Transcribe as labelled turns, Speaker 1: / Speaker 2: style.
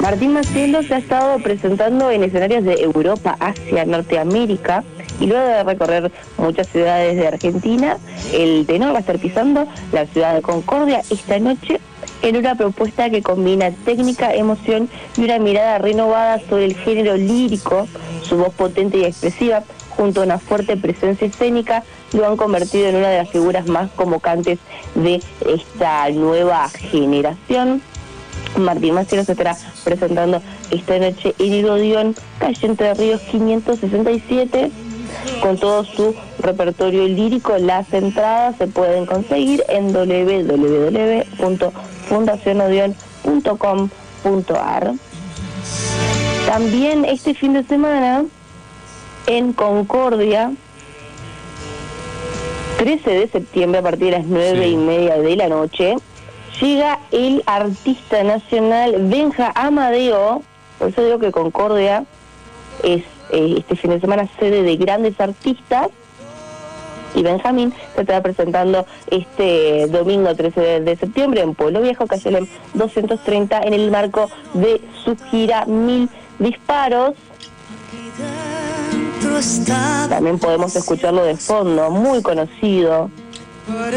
Speaker 1: Martín Maciel se ha estado presentando en escenarios de Europa, Asia, Norteamérica, y luego de recorrer muchas ciudades de Argentina, el tenor va a estar pisando la ciudad de Concordia esta noche en una propuesta que combina técnica, emoción y una mirada renovada sobre el género lírico. Su voz potente y expresiva, junto a una fuerte presencia escénica, lo han convertido en una de las figuras más convocantes de esta nueva generación. Martín Maciel se estará presentando esta noche en el Odeón, calle Entre Ríos 567, con todo su repertorio lírico. Las entradas se pueden conseguir en www.fundacionodeon.com.ar. También este fin de semana, en Concordia, 13 de septiembre, a partir de las 9:30 de la noche, llega el artista nacional Benja Amadeo. Por eso digo que Concordia es este fin de semana sede de grandes artistas, y Benjamín se estará presentando este domingo 13 de septiembre en Pueblo Viejo, calle Lem 230, en el marco de su gira 1000 disparos. También podemos escucharlo de fondo, muy conocido.